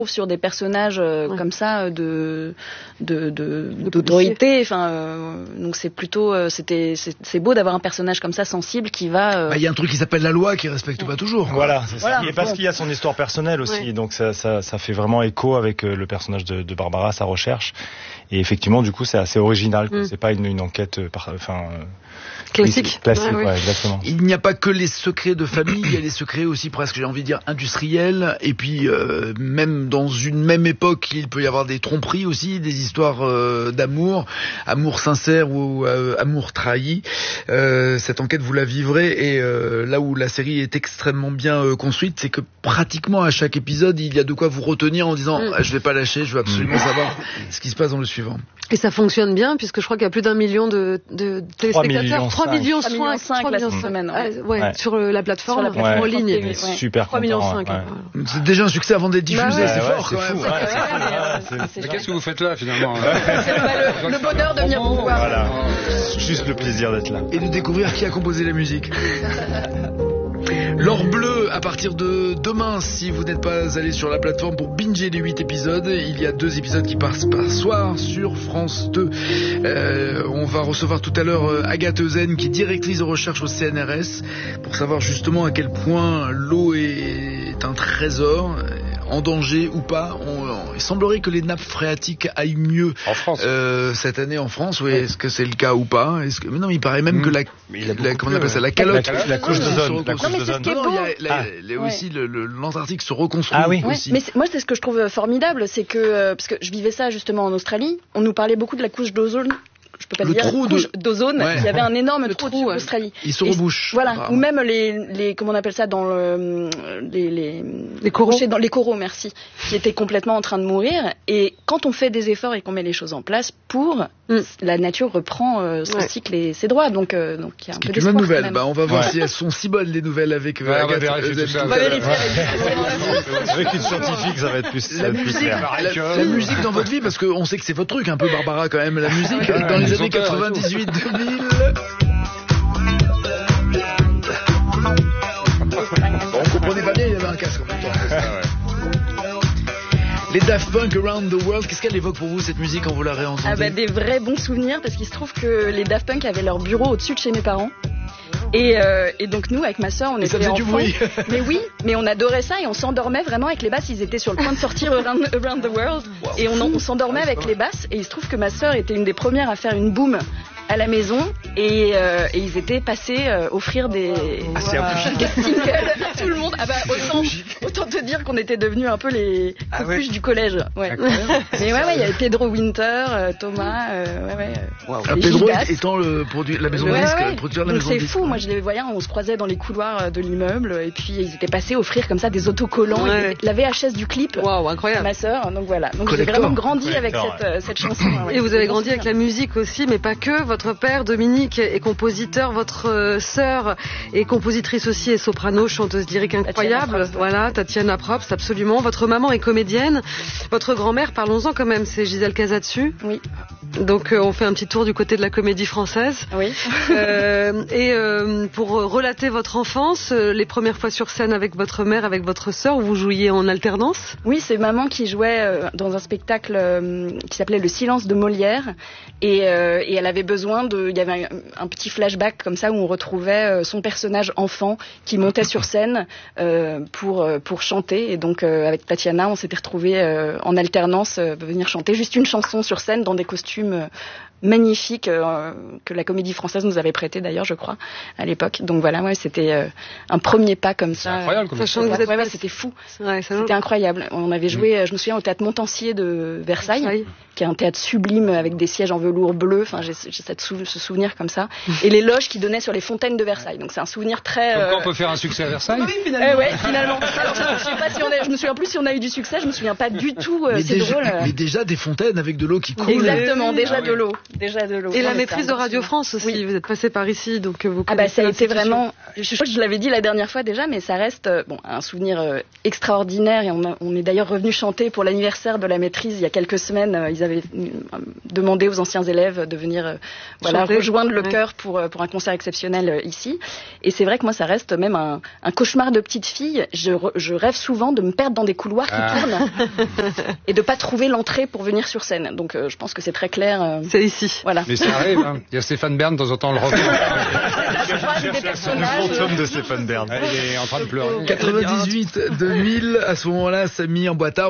sur des personnages comme ça d'autorité. Donc c'est plutôt c'est beau d'avoir un personnage comme ça sensible qui va. Il y a un truc qui s'appelle la loi qui respecte pas toujours. Quoi. Voilà, c'est ça. Et parce qu'il y a son histoire personnelle aussi, donc ça fait vraiment écho avec le personnage de Barbara, sa recherche. Et effectivement, du coup, c'est assez original. C'est pas une enquête, classique. Ouais, exactement. Il n'y a pas que les secrets de famille, il y a les secrets aussi presque, j'ai envie de dire, industriels. Et puis, même dans une même époque, il peut y avoir des tromperies aussi, des histoires d'amour, amour sincère ou amour trahi. Cette enquête, vous la vivrez. Et là où la série est extrêmement bien construite, c'est que pratiquement à chaque épisode, il y a de quoi vous retenir en disant je vais pas lâcher, je veux absolument savoir ce qui se passe dans le suivant. Et ça fonctionne bien, puisque je crois qu'il y a plus d'1 million de téléspectateurs. 3,5 millions la semaine. Sur la plateforme, en ligne. Super 3,5 millions. C'est déjà un succès avant d'être diffusé, c'est fort. C'est fou. Mais qu'est-ce que vous faites là, finalement? C'est le bonheur de venir vous voir. Voilà. Juste le plaisir d'être là. Et de découvrir qui a composé la musique. L'or bleu, à partir de demain, si vous n'êtes pas allé sur la plateforme pour binger les 8 épisodes, il y a 2 épisodes qui passent par soir sur France 2. On va recevoir tout à l'heure Agathe Euzen, qui est directrice de recherche au CNRS, pour savoir justement à quel point l'eau est un trésor, en danger ou pas. Il semblerait que les nappes phréatiques aillent mieux en France. Cette année en France. Oui, est-ce que c'est le cas ou pas? Mais non, il paraît même que comment on appelle ça, la calotte, la couche d'ozone. Aussi l'Antarctique se reconstruit. Ah oui. Aussi. Mais moi, c'est ce que je trouve formidable, c'est que parce que je vivais ça justement en Australie, on nous parlait beaucoup de la couche d'ozone. Je peux pas le dire, couche d'ozone, il y avait un énorme trou en Australie. Il se rebouche. Voilà, ou même les comment on appelle ça dans les coraux. Dans les coraux, merci, qui étaient complètement en train de mourir. Et quand on fait des efforts et qu'on met les choses en place la nature reprend son cycle et ses droits. Donc il y a un peu d'espoir. Une bonne nouvelle. On va voir si elles sont si bonnes les nouvelles avec Agathe. On va vérifier. Avec une scientifique, ça va être plus clair. La musique dans votre vie, parce qu'on sait que c'est votre truc un peu, Barbara, quand même, la musique. Dans les années 98-2000. On comprenait pas bien, il y avait un casque en même temps. Les Daft Punk Around the World, qu'est-ce qu'elle évoque pour vous, cette musique, quand vous la réentendez? Des vrais bons souvenirs, parce qu'il se trouve que les Daft Punk avaient leur bureau au-dessus de chez mes parents. Et donc nous, avec ma sœur, on était enfants. Du bruit. Mais oui, mais on adorait ça et on s'endormait vraiment avec les basses. Ils étaient sur le point de sortir Around the World et on s'endormait avec les basses. Et il se trouve que ma sœur était une des premières à faire une boom à la maison et ils étaient passés offrir des singles à tout le monde. Autant te dire qu'on était devenus un peu les cocuches du collège. Ouais. Mais il y avait Pedro Winter, Thomas. Pedro étant la maison de disque, le producteur de la maison de disque. C'est fou, moi je les voyais, on se croisait dans les couloirs de l'immeuble et puis ils étaient passés offrir comme ça des autocollants, la VHS du clip. Waouh, incroyable. Ma sœur, donc voilà. Donc j'ai vraiment grandi avec cette chanson. Et vous avez grandi avec la musique aussi, mais pas que. Votre père Dominique est compositeur, votre sœur est compositrice aussi et soprano, chanteuse lyrique incroyable. Tatiana Probst, absolument. Votre maman est comédienne. Votre grand-mère, parlons-en quand même, c'est Gisèle Casatsu. Oui. Donc on fait un petit tour du côté de la comédie française. Oui. Pour relater votre enfance, les premières fois sur scène avec votre mère, avec votre sœur, vous jouiez en alternance? Oui, c'est maman qui jouait dans un spectacle qui s'appelait Le Silence de Molière et elle avait besoin il y avait un petit flashback comme ça où on retrouvait son personnage enfant qui montait sur scène pour chanter et donc avec Tatiana on s'était retrouvés en alternance venir chanter juste une chanson sur scène dans des costumes magnifique que la Comédie Française nous avait prêté d'ailleurs, je crois, à l'époque. Donc voilà, c'était un premier pas comme ça. Incroyable, c'était fou. C'était incroyable. On avait joué, je me souviens, au théâtre Montansier de Versailles, qui est un théâtre sublime avec des sièges en velours bleu. Enfin, j'ai ce souvenir comme ça. Et les loges qui donnaient sur les fontaines de Versailles. Donc c'est un souvenir très. Comme quoi on peut faire un succès à Versailles. Oui, finalement. Alors, je sais pas je me souviens plus si on a eu du succès. Je me souviens pas du tout. C'est drôle. Mais déjà des fontaines avec de l'eau qui coule. Exactement, déjà de l'eau. déjà de l'eau. Et la maîtrise de Radio France aussi. Oui. Vous êtes passé par ici, donc vous. Ça a été vraiment. Je l'avais dit la dernière fois déjà, mais ça reste un souvenir extraordinaire. Et on est d'ailleurs revenu chanter pour l'anniversaire de la maîtrise il y a quelques semaines. Ils avaient demandé aux anciens élèves de venir rejoindre le chœur pour un concert exceptionnel ici. Et c'est vrai que moi, ça reste même un cauchemar de petite fille. Je rêve souvent de me perdre dans des couloirs qui tournent et de pas trouver l'entrée pour venir sur scène. Donc je pense que c'est très clair. C'est ici. Voilà. Mais ça arrive. Hein. Il y a Stéphane Bern de temps en temps le revient. Le fantôme de Stéphane Bern. Il est en train de pleurer. 98, 2000, à ce moment-là, Samy en boîte à